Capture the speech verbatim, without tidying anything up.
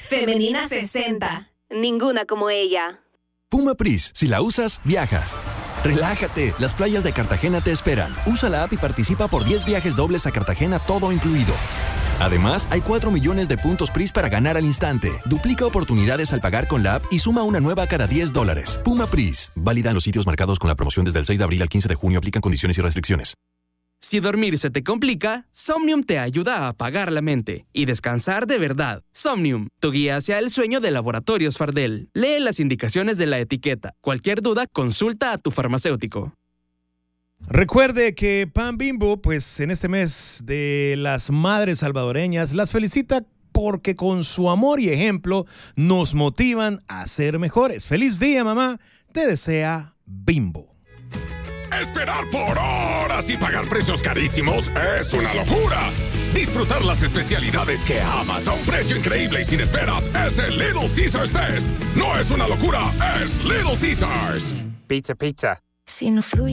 Femenina sesenta. Ninguna como ella. Puma Pris, si la usas, viajas. Relájate, las playas de Cartagena te esperan. Usa la app y participa por diez viajes dobles a Cartagena, todo incluido. Además, hay cuatro millones de puntos Pris para ganar al instante. Duplica oportunidades al pagar con la app y suma una nueva cada diez dólares. Puma Pris, válida en los sitios marcados con la promoción desde el seis de abril al quince de junio. Aplican condiciones y restricciones. Si dormir se te complica, Somnium te ayuda a apagar la mente y descansar de verdad. Somnium, tu guía hacia el sueño de Laboratorios Fardel. Lee las indicaciones de la etiqueta. Cualquier duda, consulta a tu farmacéutico. Recuerde que Pan Bimbo, pues en este mes de las madres salvadoreñas, las felicita porque con su amor y ejemplo nos motivan a ser mejores. ¡Feliz día, mamá! Te desea Bimbo. Esperar por horas y pagar precios carísimos es una locura. Disfrutar las especialidades que amas a un precio increíble y sin esperas es el Little Caesars Fest. No es una locura, es Little Caesars. Pizza, pizza. Si no fluye